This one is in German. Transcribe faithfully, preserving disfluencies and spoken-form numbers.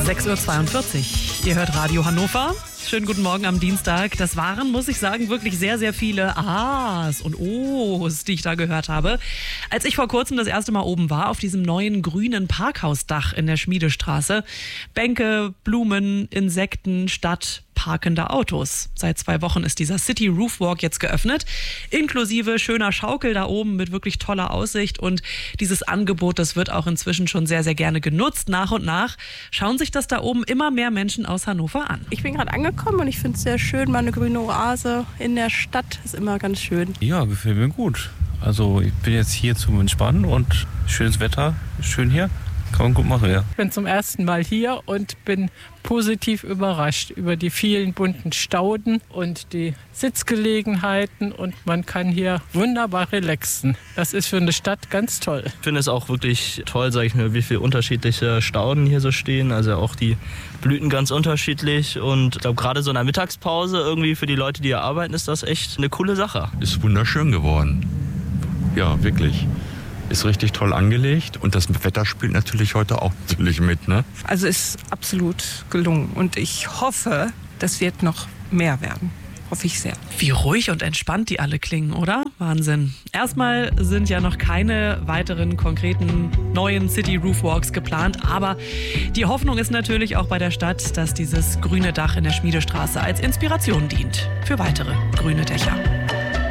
sechs Uhr zweiundvierzig. Ihr hört Radio Hannover. Schönen guten Morgen am Dienstag. Das waren, muss ich sagen, wirklich sehr, sehr viele A's und O's, die ich da gehört habe. Als ich vor kurzem das erste Mal oben war, auf diesem neuen grünen Parkhausdach in der Schmiedestraße. Bänke, Blumen, Insekten, Stadt, parkende Autos. Seit zwei Wochen ist dieser City Roof Walk jetzt geöffnet, inklusive schöner Schaukel da oben mit wirklich toller Aussicht. Und dieses Angebot, das wird auch inzwischen schon sehr, sehr gerne genutzt. Nach und nach schauen sich das da oben immer mehr Menschen aus Hannover an. Ich bin gerade angekommen und ich finde es sehr schön, mal eine grüne Oase in der Stadt ist immer ganz schön. Ja, gefällt mir gut. Also ich bin jetzt hier zum Entspannen und schönes Wetter, schön hier. Kann man gut machen, ja. Ich bin zum ersten Mal hier und bin positiv überrascht über die vielen bunten Stauden und die Sitzgelegenheiten und man kann hier wunderbar relaxen. Das ist für eine Stadt ganz toll. Ich finde es auch wirklich toll, sage ich mir, wie viele unterschiedliche Stauden hier so stehen. Also auch die Blüten ganz unterschiedlich und ich glaube gerade so in der Mittagspause irgendwie für die Leute, die hier arbeiten, ist das echt eine coole Sache. Ist wunderschön geworden. Ja, wirklich. Ist richtig toll angelegt und das Wetter spielt natürlich heute auch natürlich mit, ne? Also ist absolut gelungen und ich hoffe, das wird noch mehr werden. Hoffe ich sehr. Wie ruhig und entspannt die alle klingen, oder? Wahnsinn. Erstmal sind ja noch keine weiteren konkreten neuen City Roof Walks geplant, aber die Hoffnung ist natürlich auch bei der Stadt, dass dieses grüne Dach in der Schmiedestraße als Inspiration dient für weitere grüne Dächer.